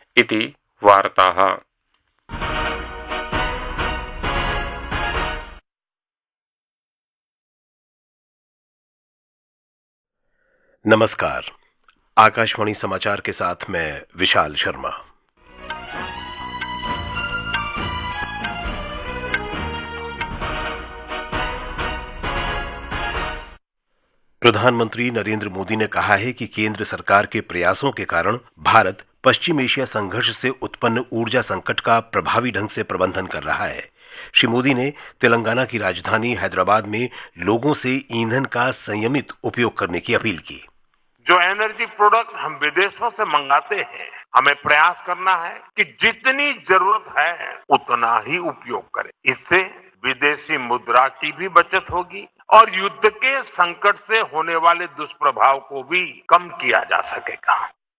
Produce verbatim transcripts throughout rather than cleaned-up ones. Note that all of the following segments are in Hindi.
इति वार्ताः। नमस्कार, आकाशवाणी समाचार के साथ मैं विशाल शर्मा। प्रधानमंत्री नरेंद्र मोदी ने कहा है कि केंद्र सरकार के प्रयासों के कारण भारत पश्चिम एशिया संघर्ष से उत्पन्न ऊर्जा संकट का प्रभावी ढंग से प्रबंधन कर रहा है। श्री मोदी ने तेलंगाना की राजधानी हैदराबाद में लोगों से ईंधन का संयमित उपयोग करने की अपील की। जो एनर्जी प्रोडक्ट हम विदेशों से मंगाते हैं, हमें प्रयास करना है कि जितनी जरूरत है उतना ही उपयोग करें। इससे विदेशी मुद्रा की भी बचत होगी और युद्ध के संकट से होने वाले दुष्प्रभाव को भी कम किया जा सकेगा।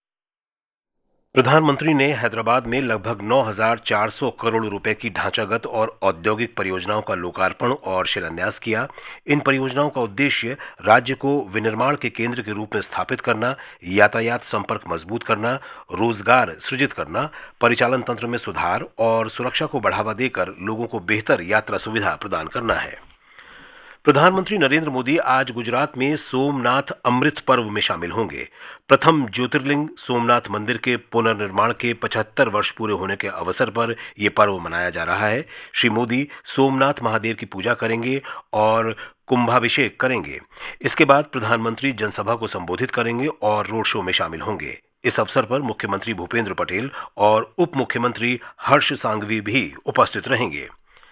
प्रधानमंत्री ने हैदराबाद में लगभग नौ हज़ार चार सौ करोड़ रुपए की ढांचागत और औद्योगिक परियोजनाओं का लोकार्पण और शिलान्यास किया। इन परियोजनाओं का उद्देश्य राज्य को विनिर्माण के केंद्र के रूप में स्थापित करना, यातायात संपर्क मजबूत करना, रोजगार सृजित करना, परिचालन तंत्र में सुधार और सुरक्षा को बढ़ावा देकर लोगों को बेहतर यात्रा सुविधा प्रदान करना है। प्रधानमंत्री नरेंद्र मोदी आज गुजरात में सोमनाथ अमृत पर्व में शामिल होंगे। प्रथम ज्योतिर्लिंग सोमनाथ मंदिर के पुनर्निर्माण के पचहत्तर वर्ष पूरे होने के अवसर पर यह पर्व मनाया जा रहा है। श्री मोदी सोमनाथ महादेव की पूजा करेंगे और कुंभाभिषेक करेंगे। इसके बाद प्रधानमंत्री जनसभा को संबोधित करेंगे और रोड शो में शामिल होंगे। इस अवसर पर मुख्यमंत्री भूपेंद्र पटेल और उप मुख्यमंत्री हर्ष सांघवी भी उपस्थित रहेंगे।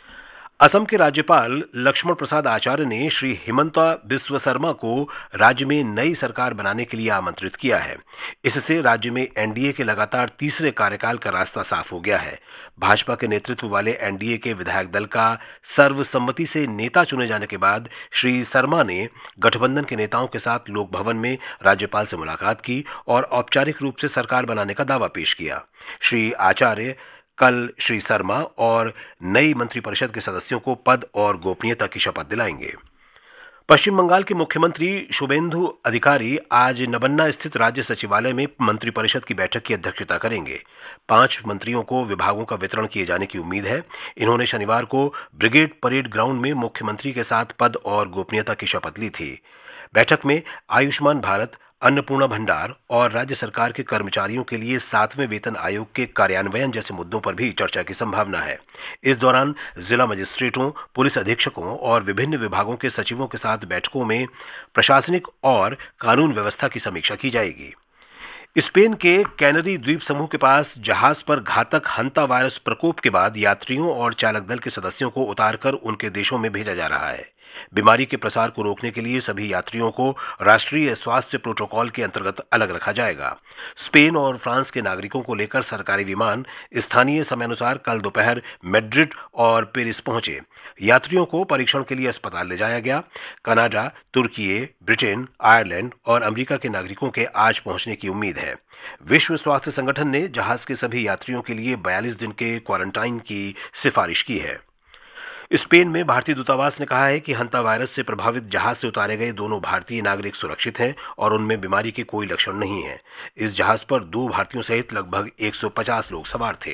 असम के राज्यपाल लक्ष्मण प्रसाद आचार्य ने श्री हिमंता बिस्व शर्मा को राज्य में नई सरकार बनाने के लिए आमंत्रित किया है। इससे राज्य में एनडीए के लगातार तीसरे कार्यकाल का रास्ता साफ हो गया है। भाजपा के नेतृत्व वाले एनडीए के विधायक दल का सर्वसम्मति से नेता चुने जाने के बाद श्री शर्मा ने गठबंधन के नेताओं के साथ लोक भवन में राज्यपाल से मुलाकात की और औपचारिक रूप से सरकार बनाने का दावा पेश किया। श्री आचार्य कल श्री शर्मा और नई मंत्रिपरिषद के सदस्यों को पद और गोपनीयता की शपथ दिलाएंगे। पश्चिम बंगाल के मुख्यमंत्री शुभेंदु अधिकारी आज नबन्ना स्थित राज्य सचिवालय में मंत्रिपरिषद की बैठक की अध्यक्षता करेंगे। पांच मंत्रियों को विभागों का वितरण किए जाने की उम्मीद है। इन्होंने शनिवार को ब्रिगेड परेड ग्राउंड में मुख्यमंत्री के साथ पद और गोपनीयता की शपथ ली थी। बैठक में आयुष्मान भारत, अन्नपूर्णा भंडार और राज्य सरकार के कर्मचारियों के लिए सातवें वेतन आयोग के कार्यान्वयन जैसे मुद्दों पर भी चर्चा की संभावना है। इस दौरान जिला मजिस्ट्रेटों, पुलिस अधीक्षकों और विभिन्न विभागों के सचिवों के साथ बैठकों में प्रशासनिक और कानून व्यवस्था की समीक्षा की जाएगी। स्पेन के कैनरी द्वीप समूह के पास जहाज पर घातक हंता वायरस प्रकोप के बाद यात्रियों और चालक दल के सदस्यों को उतारकर उनके देशों में भेजा जा रहा है। बीमारी के प्रसार को रोकने के लिए सभी यात्रियों को राष्ट्रीय स्वास्थ्य प्रोटोकॉल के अंतर्गत अलग रखा जाएगा। स्पेन और फ्रांस के नागरिकों को लेकर सरकारी विमान स्थानीय समयानुसार कल दोपहर मैड्रिड और पेरिस पहुंचे। यात्रियों को परीक्षण के लिए अस्पताल ले जाया गया। कनाडा, तुर्की, ब्रिटेन, आयरलैंड और अमेरिका के नागरिकों के आज पहुंचने की उम्मीद है। विश्व स्वास्थ्य संगठन ने जहाज के सभी यात्रियों के लिए बयालीस दिन के क्वारंटाइन की सिफारिश की है। स्पेन में भारतीय दूतावास ने कहा है कि हंता वायरस से प्रभावित जहाज से उतारे गए दोनों भारतीय नागरिक सुरक्षित हैं और उनमें बीमारी के कोई लक्षण नहीं है। इस जहाज पर दो भारतीयों सहित लगभग एक सौ पचास लोग सवार थे।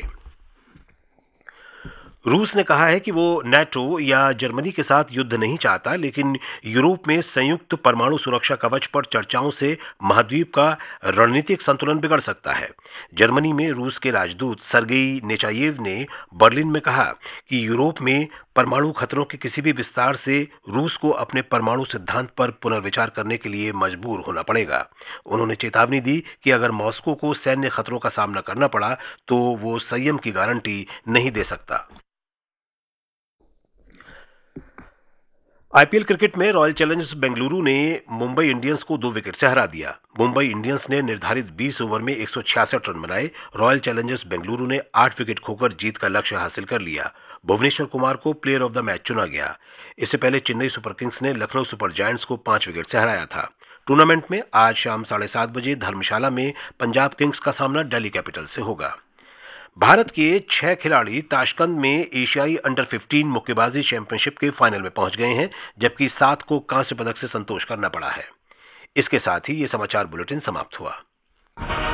रूस ने कहा है कि वो नेटो या जर्मनी के साथ युद्ध नहीं चाहता, लेकिन यूरोप में संयुक्त परमाणु सुरक्षा कवच पर चर्चाओं से महाद्वीप का रणनीतिक संतुलन बिगड़ सकता है। जर्मनी में रूस के राजदूत सर्गेई नेचायेव ने बर्लिन में कहा कि यूरोप में परमाणु खतरों के किसी भी विस्तार से रूस को अपने परमाणु सिद्धांत पर पुनर्विचार करने के लिए मजबूर होना पड़ेगा। उन्होंने चेतावनी दी कि अगर मॉस्को को सैन्य खतरों का सामना करना पड़ा तो वो संयम की गारंटी नहीं दे सकता। आईपीएल क्रिकेट में रॉयल चैलेंजर्स बेंगलुरु ने मुंबई इंडियंस को दो विकेट से हरा दिया। मुंबई इंडियंस ने निर्धारित बीस ओवर में एक सौ छियासठ रन बनाए। रॉयल चैलेंजर्स बेंगलुरु ने आठ विकेट खोकर जीत का लक्ष्य हासिल कर लिया। भुवनेश्वर कुमार को प्लेयर ऑफ द मैच चुना गया। इससे पहले चेन्नई सुपर किंग्स ने लखनऊ सुपर जायंट्स को पांच विकेट से हराया था। टूर्नामेंट में आज शाम साढ़े सात बजे धर्मशाला में पंजाब किंग्स का सामना दिल्ली कैपिटल्स से होगा। भारत के छह खिलाड़ी ताशकंद में एशियाई अंडर पंद्रह मुक्केबाजी चैंपियनशिप के फाइनल में पहुंच गए हैं, जबकि सात को कांस्य पदक से संतोष करना पड़ा है। इसके साथ ही ये समाचार बुलेटिन समाप्त हुआ।